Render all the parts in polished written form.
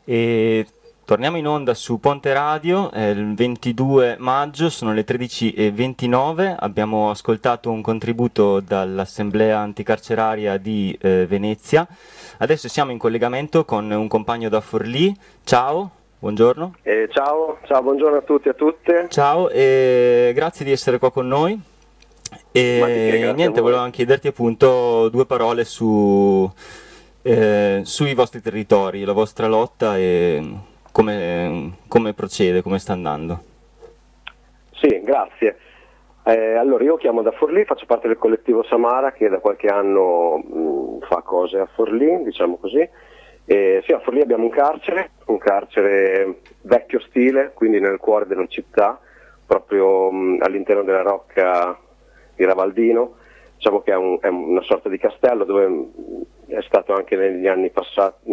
E torniamo in onda su Ponte Radio, è il 22 maggio, sono le 13:29, abbiamo ascoltato un contributo dall'Assemblea Anticarceraria di Venezia. Adesso siamo in collegamento con un compagno da Forlì. Ciao, buongiorno. Ciao, buongiorno a tutti e a tutte. Ciao e grazie di essere qua con noi. Ma di che, E grazie a niente, voi. volevamo chiederti appunto due parole sui vostri territori, la vostra lotta e come procede, come sta andando. Sì, grazie. Allora, io chiamo da Forlì, faccio parte del collettivo Samara che da qualche anno fa cose a Forlì, diciamo così. Sì, a Forlì abbiamo un carcere vecchio stile, quindi nel cuore della città, proprio all'interno della Rocca di Ravaldino. Diciamo che è una sorta di castello dove è stato anche negli anni passati,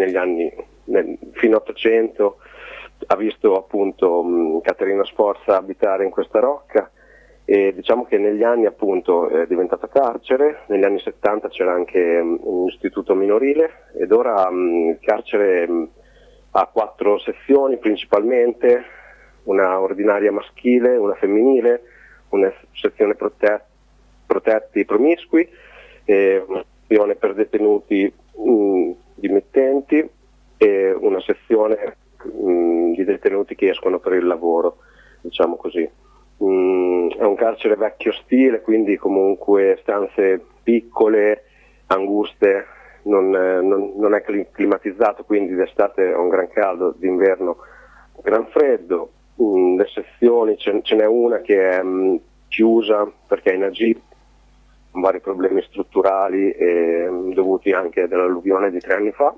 fino all'Ottocento, ha visto appunto Caterina Sforza abitare in questa rocca e diciamo che negli anni appunto è diventata carcere, negli anni 70 c'era anche un istituto minorile ed ora il carcere ha 4 sezioni principalmente, una ordinaria maschile, una femminile, una sezione protetti promiscui, una sezione per detenuti dimittenti e una sezione di detenuti che escono per il lavoro, diciamo così. È un carcere vecchio stile, quindi comunque stanze piccole, anguste, non è climatizzato, quindi d'estate è un gran caldo, d'inverno un gran freddo. Le sezioni ce n'è una che è chiusa perché è in agito, con vari problemi strutturali dovuti anche dall'alluvione di 3 anni fa,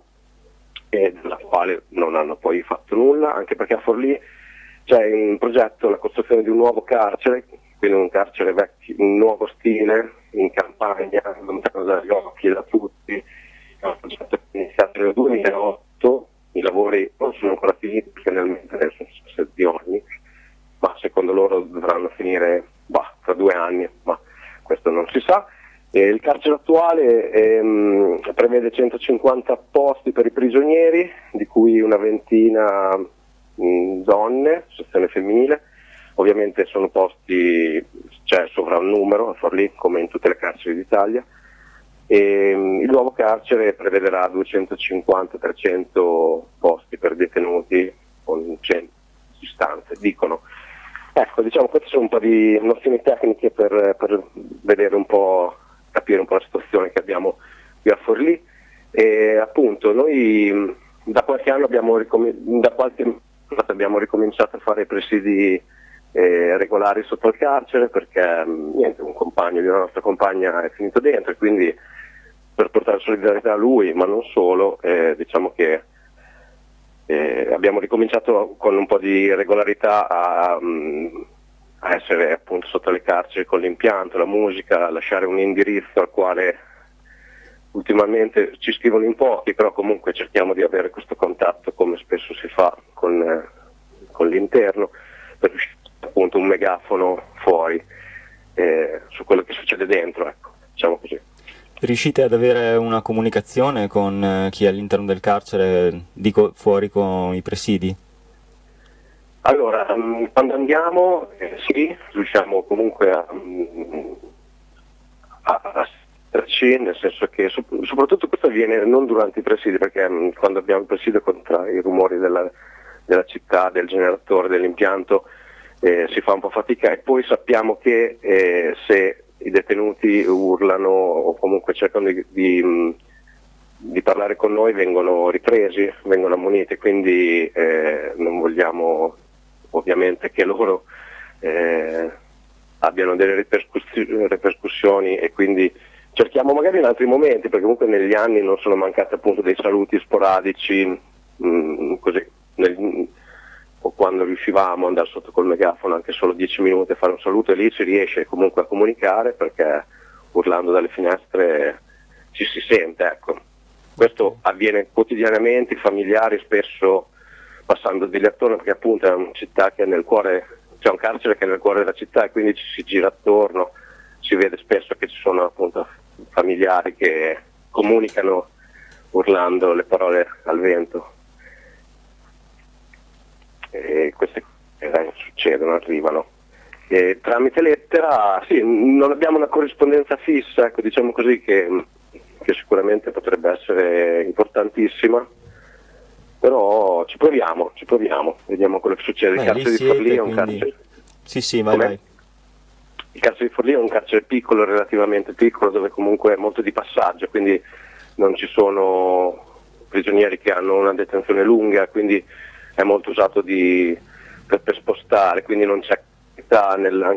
e della quale non hanno poi fatto nulla, anche perché a Forlì c'è in progetto la costruzione di un nuovo carcere, quindi un carcere vecchio, un nuovo stile, in campagna, lontano dagli occhi e da tutti. È un progetto che è iniziato nel 2008, i lavori non sono ancora finiti perché nel mentre sono sezioni, ma secondo loro dovranno finire tra 2 anni, ma questo non si sa. Il carcere attuale prevede 150 posti per i prigionieri, di cui una ventina donne, sezione femminile. Ovviamente sono posti, c'è sovrannumero a Forlì come in tutte le carceri d'Italia. Il nuovo carcere prevederà 250-300 posti per detenuti con 100 stanze, dicono. Ecco, diciamo, queste sono un po' di nozioni tecniche per vedere un po', capire un po' la situazione che abbiamo qui a Forlì. E appunto noi da qualche anno abbiamo ricominciato a fare presidi regolari sotto il carcere perché niente, un compagno di una nostra compagna è finito dentro e quindi per portare solidarietà a lui, ma non solo, diciamo che abbiamo ricominciato con un po' di regolarità a essere appunto sotto le carceri con l'impianto, la musica, a lasciare un indirizzo al quale ultimamente ci scrivono in pochi, però comunque cerchiamo di avere questo contatto come spesso si fa con l'interno, per riuscire appunto un megafono fuori su quello che succede dentro, ecco, diciamo così. Riuscite ad avere una comunicazione con chi è all'interno del carcere, dico fuori con i presidi? Allora, quando andiamo, sì, riusciamo comunque a starci, nel senso che soprattutto questo avviene non durante i presidi, perché quando abbiamo il presidio contra i rumori della città, del generatore, dell'impianto, si fa un po' fatica e poi sappiamo che se i detenuti urlano o comunque cercano di parlare con noi vengono ripresi, vengono ammoniti, quindi non vogliamo ovviamente che loro abbiano delle ripercussioni e quindi cerchiamo magari in altri momenti, perché comunque negli anni non sono mancati appunto dei saluti sporadici, così, o quando riuscivamo ad andare sotto col megafono anche solo 10 minuti a fare un saluto, e lì si riesce comunque a comunicare perché urlando dalle finestre ci si sente, ecco. Questo avviene quotidianamente, i familiari spesso passando di lì attorno, perché appunto è una città che è nel cuore, c'è un carcere che è nel cuore della città e quindi ci si gira attorno, si vede spesso che ci sono appunto familiari che comunicano urlando le parole al vento. e queste cose succedono, arrivano. E tramite lettera, sì, non abbiamo una corrispondenza fissa, ecco, diciamo così, che sicuramente potrebbe essere importantissima, però ci proviamo, vediamo quello che succede. Il carcere di Forlì è un carcere. Sì, vai. Il carcere di Forlì è un carcere piccolo, relativamente piccolo, dove comunque è molto di passaggio, quindi non ci sono prigionieri che hanno una detenzione lunga, quindi è molto usato per spostare, quindi non c'è anche